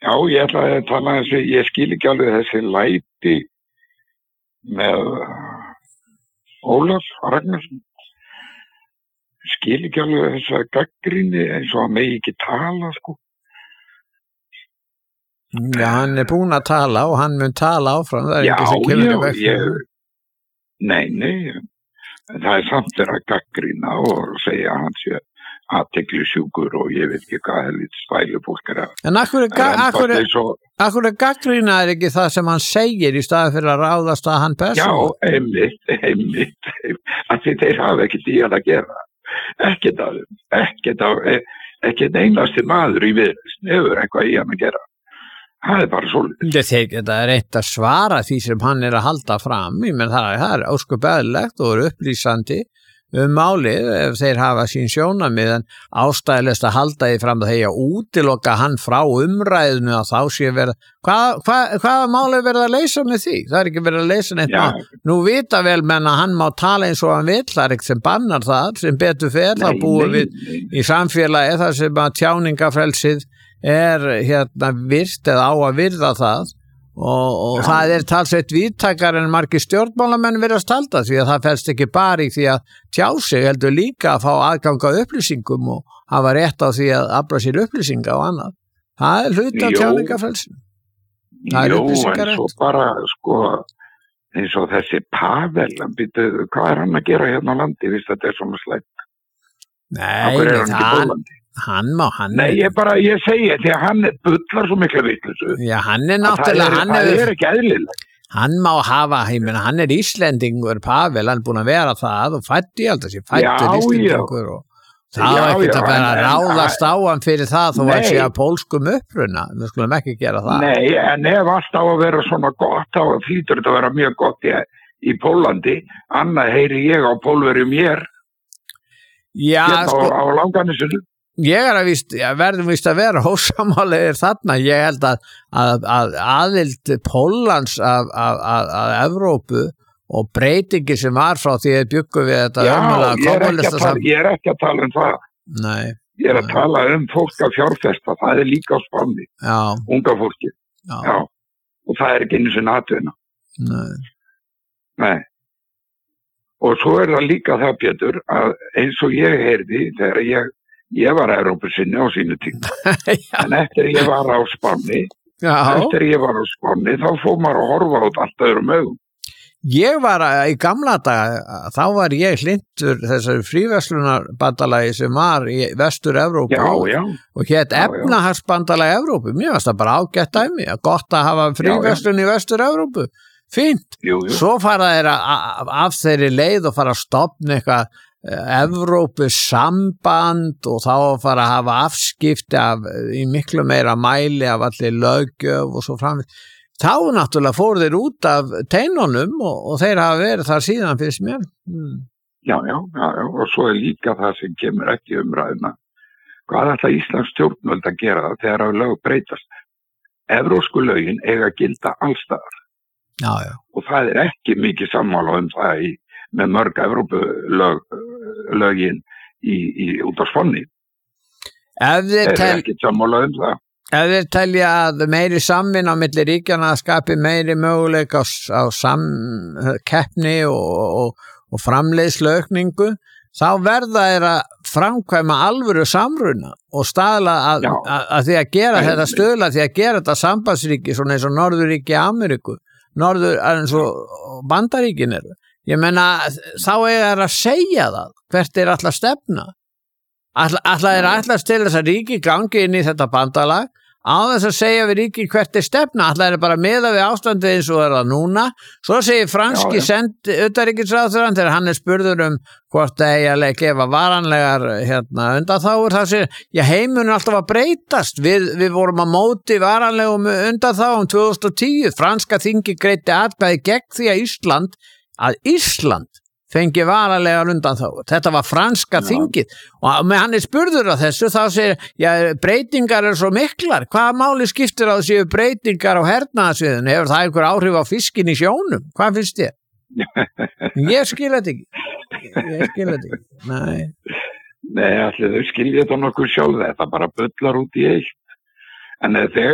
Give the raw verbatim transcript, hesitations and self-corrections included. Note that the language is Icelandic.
Já, ég ætlaði að tala þessi, ég skil ekki alveg þessi læti með Ólaf Ragnarsson. Skil ekki alveg þessa gagnrýni eins og hann megi ekki tala, sko. Já, hann er búinn að tala og hann mun tala áfram. Það er Já, ekki sem kemur já, í veg fyrir ég, nei, nei, en það er samt verið að gagnrýna og segja að hann sé athyglisjúkur og ég veit ekki hvað helvits stælu fólk er að. En akkur er, en akkur er, svo, akkur er gagnrýna er ekki það sem hann segir í staði fyrir að ráðast að hann Já, persónu? einmitt, einmitt, að því þeir hafa ekkert í hann að gera. Ekkert að, ekkert að, ekkert einasti maður í Viðreisn hefur eitthvað í hann að gera. Það er bara svolítið. Þetta er eitt að svara því sem hann er að halda fram. Ég menn það, það er ósköp eðlilegt og er upplýsandi um málið ef þeir hafa sín sjónarmið, en ástæðilegst að halda því fram að þeir að útiloka hann frá umræðinu að þá sé verið, hvað, hvað, hvaða mál er verið að leysa með því? Það er ekki verið að leysa neitt mál. Nú vita vel menn að hann má tala eins og hann vill, það er ekki sem bannar það, sem betur fer, þá búum við í samfélagi þar sem að tjáningafrelsið er hérna virt eða á að virða það og, og það er talsveit víðtækar en margir stjórnmálamenn virðast halda, því að það felst ekki bara í því að tjá sig, heldur líka að fá aðgang að upplýsingum og hafa rétt á því að afla sér upplýsinga og annað. Það er hluti af tjáningafrelsinu. Jú, en svo bara sko eins og þessi Pavel, hann býtu, hvað er hann að gera hérna á landi, víst þetta er svona slæmt? Nei, það hann má, hann Nei, ég bara, ég segi því að hann bullar svo miklu vitleysu. Já, hann er náttúrulega, það er, hann það er, er ekki eðlilegt. Hann má hafa, ég meina, hann er Íslendingur, Pavel, hann er búin að vera það og fætt í alltaf sér, fættur Íslendingur og það var ekkert að vera að ráðast á hann fyrir það þó að sé að pólskum uppruna, við skulum ekki gera það. Nei, en ef allt á að vera svona gott, þá hlýtur þetta að vera mjög gott í, í Pólandi, annað heyri ég á Pólverjum mér, Já, hérna sko, á, á Langanesinu. Ég er að víst, ja, verðum víst að vera hósamálegir þarna, ég held að, að, að aðild Póllands af, af, af, af Evrópu og breytingi sem var frá því að byggum við þetta Já, ömurlega ég er, kommúnista tala, ég er ekki að tala um það. Nei. Ég er að nei. tala um fólk að fjárfesta, það er líka á Spáni, Já. unga fólki. Já. Já, og það er ekki einu sinni atvinna. Nei. Nei. Og svo er það líka það, Pétur, að eins og ég heyrði þegar ég Ég var að Evrópusinni á sínu tíma, en eftir ég var á Spáni, Já. eftir ég var á Spáni, þá fór maður að horfa út allt öðrum augum. Ég var að, í gamla daga, þá var ég hlindur þessari fríverslunarbandalagi sem var í Vestur-Evrópu Já, já. og hétt efnahagsbandalagi Evrópu. Mér varst það bara ágætt dæmi, að gott að hafa fríverslun í Vestur-Evrópu. Fínt. Jú, jú. Svo fara þeir af þeirri leið og fara að stofna eitthvað Evrópu samband og þá að fara að hafa afskipti af, í miklu meira mæli af allir löggjöf og svo framvegis. Þá náttúrulega fór þeir út af teinunum og, og þeir hafa verið þar síðan fyrst mér. Hmm. Já, já, já, já, og svo er líka það sem kemur ekki umræðuna. Hvað ætla Íslands stjórnvöld að gera það þegar að lög breytast? Evrópsku lögin eiga að gilda allstaðar. Já, já. Og það er ekki mikið sammála um það í, með mörg Evrópulög lögin í, í út á Spáni. Ef þeir er tel... ekki sammála um það. Ef þeir telja að meiri samvinn á milli ríkjana skapi meiri möguleik á, á samkeppni og, og, og framleiðslaukningu, þá verða þeir að framkvæma alvöru samruna og staðla að, að, að því að gera Æ, þetta stöðla því að gera þetta sambandsríki svona eins og Norðurríki Ameríku, Norður eins og Bandaríkin eru. Ég menna, þá er það að segja það, hvert er alltaf stefna. Alltaf er alltaf til þess að ríki gangi inn í þetta bandalag, á þess að segja við ríki hvert er stefna, alltaf er bara meða við ástandið eins og er það núna. Svo segir franski sendi utanríkisráðherrann þegar hann er spurður um hvort það eigi að gefa varanlegar hérna, undanþágur, það segir, já heimurinn er alltaf að breytast, við, við vorum að móti varanlegum undanþágum tvö þúsund og tíu, franska þingi greiddi atkvæði gegn því að Ísland að Ísland fengi varanlegar undanþágur. Þetta var franska Já. Þingið og með hann er spurður á þessu þá segir, já, breytingar er svo miklar, hvaða máli skiptir á þessu breytingar á hernaðarsviðinu, hefur það einhver áhrif á fiskin í sjónum, hvað finnst þér? Ég skil þetta ekki ég skil þetta ekki, nei Nei, allir þau skilja þetta nokkuð sjálf, þetta bara bullar út í eitt, en þegar